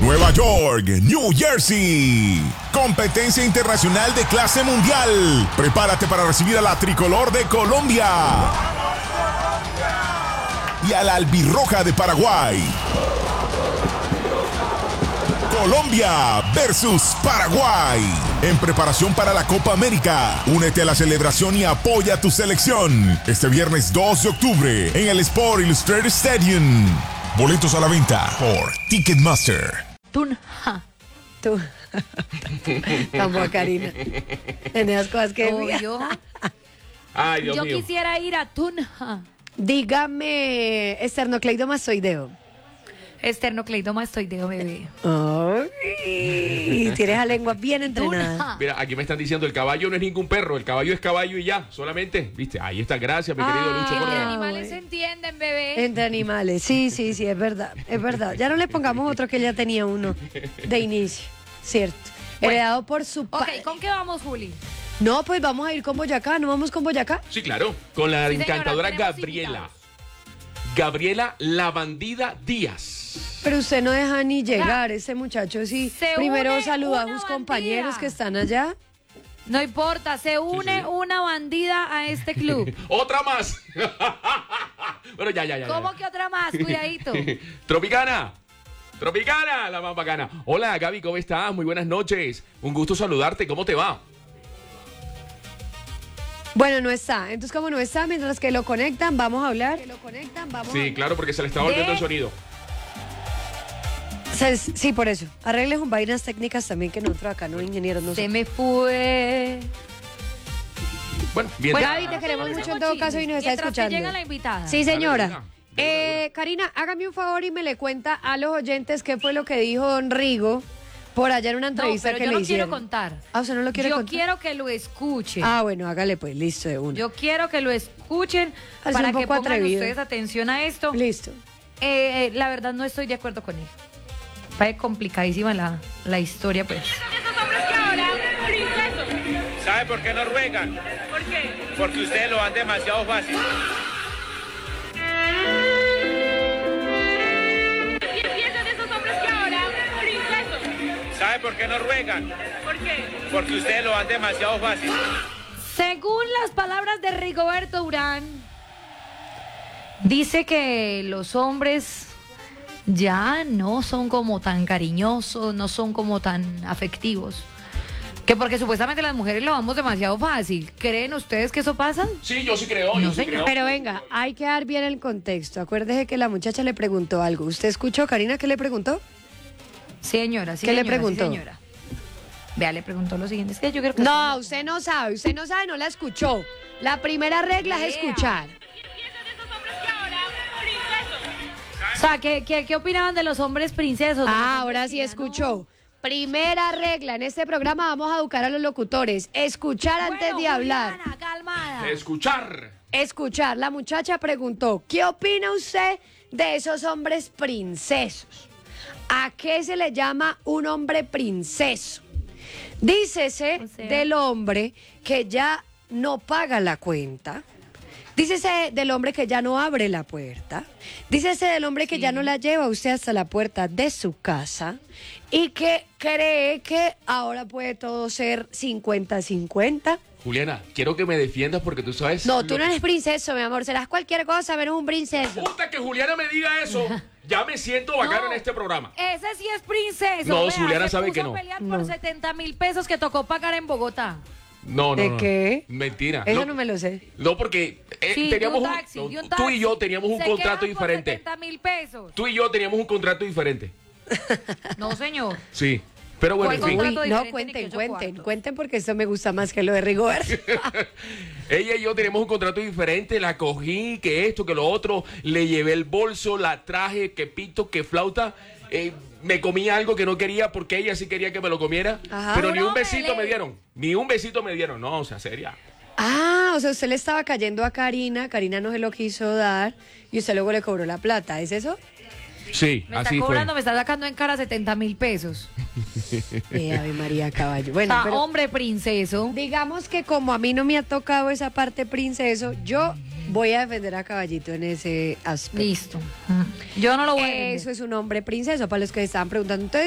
Nueva York, New Jersey. Competencia internacional de clase mundial. Prepárate para recibir a la tricolor de Colombia y a la albirroja de Paraguay. Colombia versus Paraguay. En preparación para la Copa América. Únete a la celebración y apoya a tu selección. Este viernes 2 de octubre en el Sport Illustrated Stadium. Boletos a la venta por Ticketmaster. Tunja. Tú. Vamos, Karina. En esas cosas que yo. Ay, Dios Yo mío. quisiera ir a Tunja. Dígame, esternocleidomastoideo. Esternocleidomastoideo, bebé. Ay, tienes la lengua bien entrenada. Tunja. Mira, aquí me están diciendo, el caballo no es ningún perro, el caballo es caballo y ya, solamente, viste, ahí está, gracias, mi querido Lucho Entre Córdoba. animales se entienden, bebé. Entre animales, sí, es verdad, es verdad. Ya no le pongamos otro que ya tenía uno de inicio, cierto. Heredado por su Ok, padre. ¿con qué vamos, Juli? No, pues vamos a ir con Boyacá, ¿no vamos con Boyacá? Sí, claro, con la Sí, señora, encantadora tenemos Gabriela. invitados. Gabriela La Bandida Díaz. Pero usted no deja ni llegar, ese muchacho sí. Se Primero une saluda a una sus compañeros bandida. que están allá. No importa, se une sí. una bandida a este club. ¡Otra más! Bueno, ya. ¿Cómo que otra más? Cuidadito. Tropicana, la más bacana. Hola, Gaby, ¿cómo estás? Muy buenas noches. Un gusto saludarte, ¿cómo te va? Bueno, no está. Entonces, como no está, mientras que lo conectan, vamos a hablar. Sí, claro, porque se le está volviendo De- el sonido. Sí, por eso. Arreglen con vainas técnicas también que nosotros acá, no ingenieros, no Se sé. me fue. Bueno, bien. Bueno, Gaby, te queremos mucho en todo caso y nos está Mientras que escuchando. llega la invitada. Sí, señora. Dale, de una. Karina, hágame un favor y me le cuenta a los oyentes qué fue lo que dijo don Rigo por allá en una No, entrevista pero que yo le no hicieron. quiero contar. Ah, ¿usted no lo quiere Yo contar? quiero que lo escuchen. Ah, bueno, hágale pues, listo de una. Yo quiero que lo escuchen Es para un que poco pongan atrevido. ustedes atención a esto. Listo. La verdad no estoy de acuerdo con él. Fue complicadísima la historia, pues. ¿Sabe por qué no ruegan? ¿Por qué? Porque ustedes lo van demasiado fácil. ¿Qué piensan de esos hombres que ahora princesos? ¿Sabe por qué no ruegan? ¿Por qué? Porque ustedes lo van demasiado fácil. Según las palabras de Rigoberto Urán, dice que los hombres ya no son como tan cariñosos, no son como tan afectivos. Que porque supuestamente las mujeres lo vamos demasiado fácil. ¿Creen ustedes que eso pasa? Sí, yo sí creo, No, yo sí señor. creo. Pero venga, hay que dar bien el contexto. Acuérdese que la muchacha le preguntó algo. ¿Usted escuchó, Karina, qué le preguntó? Señora, sí, ¿Qué le señora, sí, preguntó? señora. Vea, le preguntó lo siguiente. Es que yo creo que... No, usted no sabe, no la escuchó. La primera regla es escuchar. ¿Qué piensan de esos hombres que ahora princesos? O sea, ¿qué opinaban de los hombres princesos? De los Ah, hombres ahora sí que ya escuchó. Primera regla, en este programa vamos a educar a los locutores. Escuchar no. antes Bueno, de hablar. Juliana, calmada. Escuchar. Escuchar. La muchacha preguntó, ¿qué opina usted de esos hombres princesos? ¿A qué se le llama un hombre princeso? Dícese O sea. del hombre que ya no paga la cuenta. Dícese del hombre que ya no abre la puerta. Dícese del hombre que ya no la lleva a usted hasta la puerta de su casa y que cree que ahora puede todo ser 50-50. Juliana, quiero que me defiendas porque tú sabes... No, lo tú no que- eres princeso, mi amor. Serás cualquier cosa, menos un princeso. Puta, que Juliana me diga eso. Ya me siento bacano No, en este programa. Ese sí es princeso. No, Vea, Juliana se sabe puso que a no. pelear No. por 70,000 pesos que tocó pagar en Bogotá. No, ¿De qué? Mentira. Eso no me lo sé. No, porque Sí, teníamos de un taxi, de un taxi. tú y yo teníamos un Se contrato quedan por diferente. 70,000 pesos. Tú y yo teníamos un contrato diferente. No, señor. Sí. Pero bueno, en ¿Cuál fin. contrato? Uy, diferente no, cuenten, ni que yo cuenten, cuarto. cuenten porque esto me gusta más que lo de Rigoberto. Ella y yo teníamos un contrato diferente, la cogí, que esto, que lo otro, le llevé el bolso, la traje, que pito, que flauta, me comí algo que no quería porque ella sí quería que me lo comiera, Ajá. pero ni No un besito me me dieron, no, o sea, seria. Ah, o sea, usted le estaba cayendo a Karina no se lo quiso dar y usted luego le cobró la plata, ¿es eso? Sí, Me está así fue. cobrando, me está sacando en cara 70,000 pesos. Ave María Caballo. O Bueno, sea, pero hombre princeso. digamos que como a mí no me ha tocado esa parte princeso, yo voy a defender a Caballito en ese aspecto. Listo. Yo no lo voy a defender. Eso es un hombre princeso, para los que estaban preguntando. Entonces,